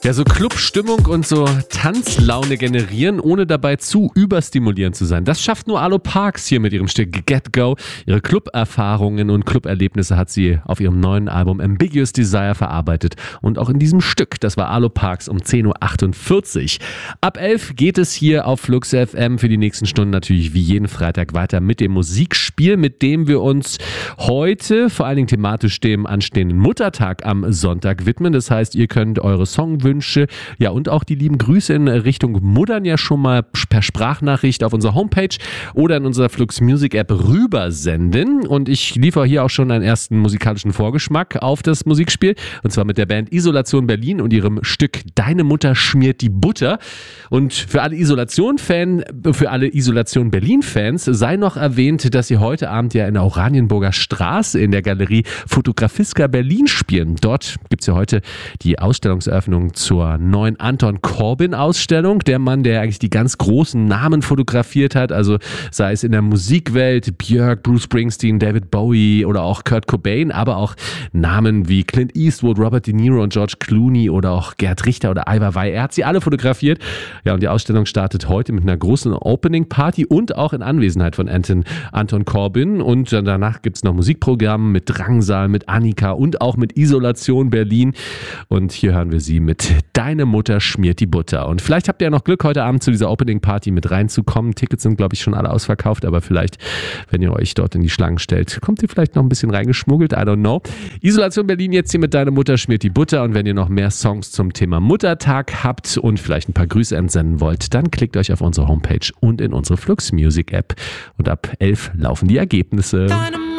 Ja, so Clubstimmung und so Tanzlaune generieren, ohne dabei zu überstimulierend zu sein. Das schafft nur Alo Parks hier mit ihrem Stück Get Go. Ihre Club-Erfahrungen und Club-Erlebnisse hat sie auf ihrem neuen Album Ambiguous Desire verarbeitet. Und auch in diesem Stück, das war Alo Parks um 10.48 Uhr. Ab 11 geht es hier auf Flux FM für die nächsten Stunden natürlich wie jeden Freitag weiter mit dem Musikspiel, mit dem wir uns heute vor allen Dingen thematisch dem anstehenden Muttertag am Sonntag widmen. Das heißt, ihr könnt eure Songwünsche, ja, und auch die lieben Grüße in Richtung Muttern ja schon mal per Sprachnachricht auf unserer Homepage oder in unserer Flux Music App rübersenden. Und ich liefere hier auch schon einen ersten musikalischen Vorgeschmack auf das Musikspiel. Und zwar mit der Band Isolation Berlin und ihrem Stück Deine Mutter schmiert die Butter. Und für alle Isolation Berlin-Fans sei noch erwähnt, dass sie heute Abend ja in der Oranienburger Straße in der Galerie Fotografiska Berlin spielen. Dort gibt es ja heute die Ausstellungseröffnung zur neuen Anton Corbijn-Ausstellung. Der Mann, der eigentlich die ganz großen Namen fotografiert hat, also sei es in der Musikwelt, Björk, Bruce Springsteen, David Bowie oder auch Kurt Cobain, aber auch Namen wie Clint Eastwood, Robert De Niro und George Clooney oder auch Gerd Richter oder Ai Weiwei. Er hat sie alle fotografiert. Ja, und die Ausstellung startet heute mit einer großen Opening-Party und auch in Anwesenheit von Anton Corbijn. Und danach gibt es noch Musikprogramm mit Drangsal, mit Annika und auch mit Isolation Berlin. Und hier hören wir sie mit Deine Mutter schmiert die Butter. Und vielleicht habt ihr ja noch Glück, heute Abend zu dieser Opening-Party mit reinzukommen. Tickets sind, glaube ich, schon alle ausverkauft, aber vielleicht, wenn ihr euch dort in die Schlangen stellt, kommt ihr vielleicht noch ein bisschen reingeschmuggelt, I don't know. Isolation Berlin jetzt hier mit Deine Mutter schmiert die Butter. Und wenn ihr noch mehr Songs zum Thema Muttertag habt und vielleicht ein paar Grüße entsenden wollt, dann klickt euch auf unsere Homepage und in unsere Flux Music App. Und ab 11 laufen die Ergebnisse. Deine